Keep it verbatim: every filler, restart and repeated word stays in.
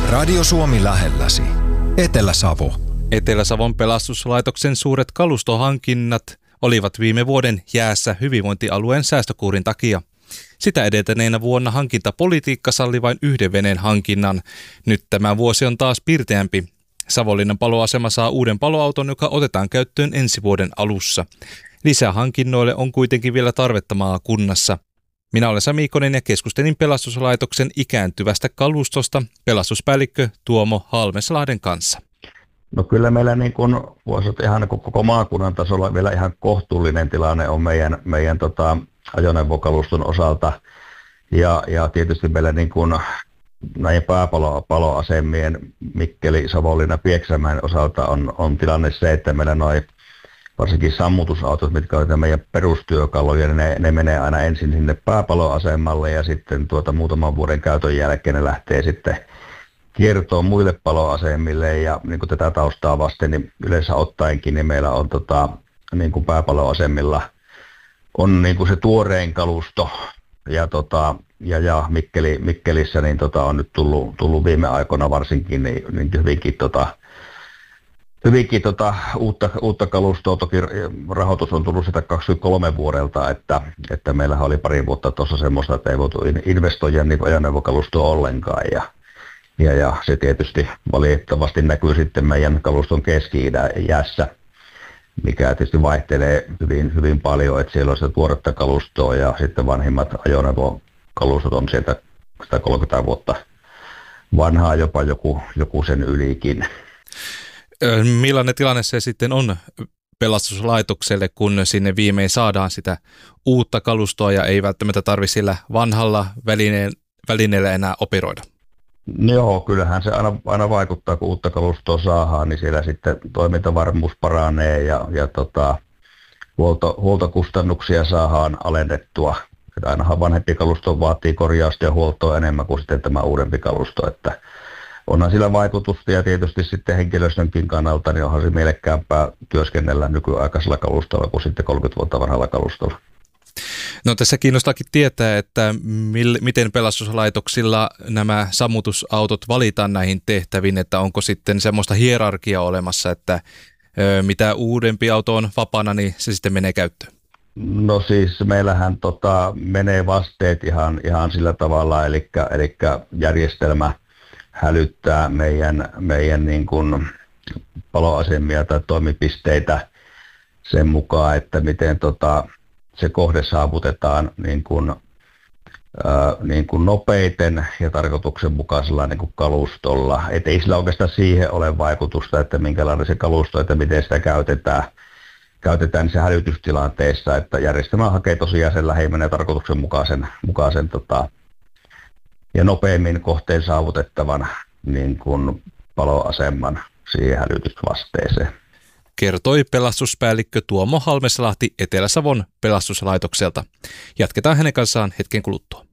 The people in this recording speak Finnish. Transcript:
Radio Suomi lähelläsi. Etelä-Savo. Etelä-Savon pelastuslaitoksen suuret kalustohankinnat olivat viime vuoden jäässä hyvinvointialueen säästökuurin takia. Sitä edeltäneenä vuonna hankintapolitiikka salli vain yhden veneen hankinnan. Nyt tämä vuosi on taas pirteämpi. Savonlinnan paloasema saa uuden paloauton, joka otetaan käyttöön ensi vuoden alussa. Lisähankinnoille on kuitenkin vielä tarvetta maakunnassa. Minä olen Sami Ikonen ja keskustelin pelastuslaitoksen ikääntyvästä kalustosta pelastuspäällikkö Tuomo Halmeslahden kanssa. No kyllä meillä niin kuin voisi ihan koko maakunnan tasolla vielä ihan kohtuullinen tilanne on meidän, meidän tota, ajoneuvokaluston osalta. Ja, ja tietysti meillä niin kuin näiden pääpaloasemien Mikkeli, Savonlinna, Pieksämäen osalta on, on tilanne se, että meillä noin varsinkin sammutusautot, mitkä ovat meidän perustyökaluja, ne, ne menee aina ensin sinne pääpaloasemalle ja sitten tuota muutaman vuoden käytön jälkeen ne lähtee sitten kiertoon muille paloasemille. Ja niin kuin tätä taustaa vasten, niin yleensä ottaenkin niin meillä on tota, niin kuin pääpaloasemilla on niin kuin se tuorein kalusto ja, tota, ja, ja Mikkeli, Mikkelissä niin tota, on nyt tullut, tullut viime aikoina varsinkin niin, niin hyvinkin tota, Hyvinkin tota, uutta, uutta kalustoa, toki rahoitus on tullut sitä kaksikymmentäkolme vuodelta, että, että meillähän oli pari vuotta tuossa semmoista, että ei voitu investoida niin ajoneuvokalustoa ollenkaan. Ja, ja, ja se tietysti valitettavasti näkyy sitten meidän kaluston keski-iässä, mikä tietysti vaihtelee hyvin, hyvin paljon, että siellä on sitä tuoretta kalustoa ja sitten vanhimmat ajoneuvokalustot on sieltä sata kolmekymmentä vuotta vanhaa, jopa joku, joku sen ylikin. Millainen tilanne se sitten on pelastuslaitokselle, kun sinne viimein saadaan sitä uutta kalustoa ja ei välttämättä tarvitse sillä vanhalla välineen, välineellä enää operoida? Joo, kyllähän se aina, aina vaikuttaa, kun uutta kalustoa saadaan, niin siellä sitten toimintavarmuus paranee ja, ja tota, huolto, huoltokustannuksia saadaan alennettua. Että ainahan vanhempi kalusto vaatii korjausta ja huoltoa enemmän kuin sitten tämä uudempi kalusto, että onhan sillä vaikutusta ja tietysti sitten henkilöstönkin kannalta, niin onhan se mielekkäämpää työskennellä nykyaikaisella kalustolla kuin sitten kolmekymmentä vuotta vanhalla kalustolla. No tässä kiinnostaakin tietää, että mil, miten pelastuslaitoksilla nämä sammutusautot valitaan näihin tehtäviin, että onko sitten semmoista hierarkiaa olemassa, että ö, mitä uudempi auto on vapaana, niin se sitten menee käyttöön. No siis meillähän tota, menee vasteet ihan, ihan sillä tavalla, eli, eli järjestelmä hälyttää meidän, meidän niin kuin paloasemia tai toimipisteitä sen mukaan, että miten tota, se kohde saavutetaan niin kuin, ää, niin kuin nopeiten ja tarkoituksenmukaisella niin kuin kalustolla. Et ei sillä oikeastaan siihen ole vaikutusta, että minkälainen se kalusto, että miten sitä käytetään, käytetään se hälytystilanteessa, että järjestelmä hakee tosiaan sen lähimmän ja tarkoituksenmukaisen mukaisen, tota, ja nopeimmin kohteen saavutettavan niin kuin paloaseman siihen hälytysvasteeseen. Kertoi pelastuspäällikkö Tuomo Halmeslahti Etelä-Savon pelastuslaitokselta. Jatketaan hänen kanssaan hetken kuluttua.